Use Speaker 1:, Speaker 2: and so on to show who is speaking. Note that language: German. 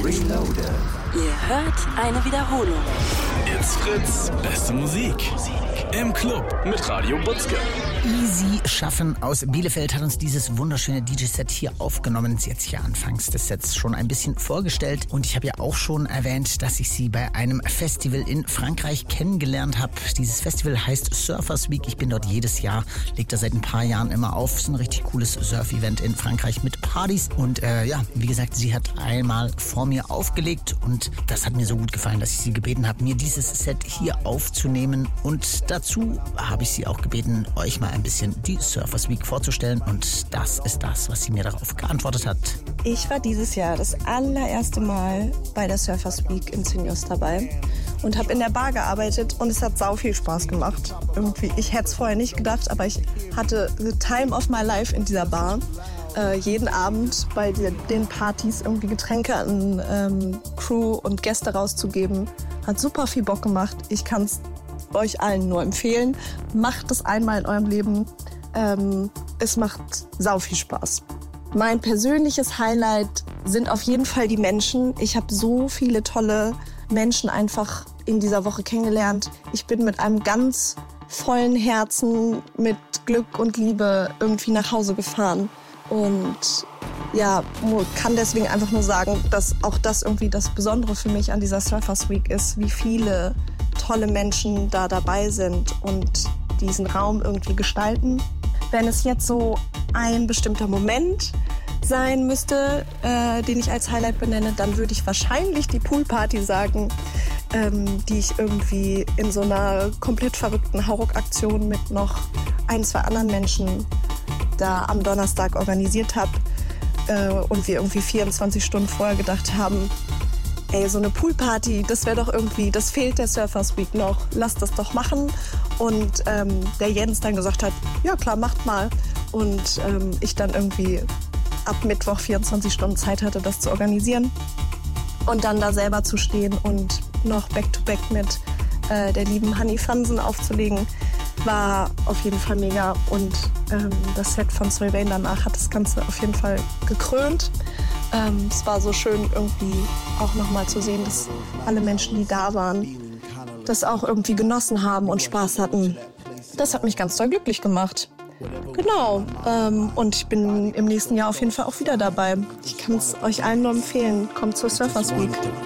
Speaker 1: Reloaded.
Speaker 2: Ihr hört eine Wiederholung.
Speaker 3: It's Fritz, beste Musik. Im Club mit Radio Butzke.
Speaker 4: Easy Schaffen aus Bielefeld hat uns dieses wunderschöne DJ-Set hier aufgenommen. Sie hat sich ja anfangs des Sets schon ein bisschen vorgestellt. Und ich habe ja auch schon erwähnt, dass ich sie bei einem Festival in Frankreich kennengelernt habe. Dieses Festival heißt Surfers Week. Ich bin dort jedes Jahr, legt da seit ein paar Jahren immer auf. Es ist ein richtig cooles Surf-Event in Frankreich mit Partys. Und wie gesagt, sie hat einmal vor mir aufgelegt. Und das hat mir so gut gefallen, dass ich sie gebeten habe, mir dieses Set hier aufzunehmen. Und dazu habe ich sie auch gebeten, euch mal ein bisschen die Surfers Week vorzustellen. Und das ist das, was sie mir darauf geantwortet hat.
Speaker 5: Ich war dieses Jahr das allererste Mal bei der Surfers Week in Synios dabei und habe in der Bar gearbeitet und es hat sau viel Spaß gemacht. Irgendwie, ich hätte es vorher nicht gedacht, aber ich hatte the time of my life in dieser Bar. Jeden Abend bei den Partys irgendwie Getränke an Crew und Gäste rauszugeben. Hat super viel Bock gemacht. Ich kann es euch allen nur empfehlen. Macht es einmal in eurem Leben. Es macht sau viel Spaß. Mein persönliches Highlight sind auf jeden Fall die Menschen. Ich habe so viele tolle Menschen einfach in dieser Woche kennengelernt. Ich bin mit einem ganz vollen Herzen, mit Glück und Liebe irgendwie nach Hause gefahren. Und ja, kann deswegen einfach nur sagen, dass auch das irgendwie das Besondere für mich an dieser Surfers Week ist, wie viele tolle Menschen da dabei sind und diesen Raum irgendwie gestalten. Wenn es jetzt so ein bestimmter Moment sein müsste, den ich als Highlight benenne, dann würde ich wahrscheinlich die Poolparty sagen, die ich irgendwie in so einer komplett verrückten Hauruck-Aktion mit noch 1, 2 anderen Menschen da am Donnerstag organisiert habe und wir irgendwie 24 Stunden vorher gedacht haben, ey, so eine Poolparty, das wäre doch irgendwie, das fehlt der Surfers Week noch, lasst das doch machen. Und der Jens dann gesagt hat, ja klar, macht mal. Und ich dann irgendwie ab Mittwoch 24 Stunden Zeit hatte, das zu organisieren. Und dann da selber zu stehen und noch Back-to-Back mit der lieben Hanni Fansen aufzulegen, war auf jeden Fall mega. Und das Set von Sylvain danach hat das Ganze auf jeden Fall gekrönt. Es war so schön irgendwie auch nochmal zu sehen, dass alle Menschen, die da waren, das auch irgendwie genossen haben und Spaß hatten. Das hat mich ganz doll glücklich gemacht. Genau. Und ich bin im nächsten Jahr auf jeden Fall auch wieder dabei. Ich kann es euch allen nur empfehlen. Kommt zur Surfers Week.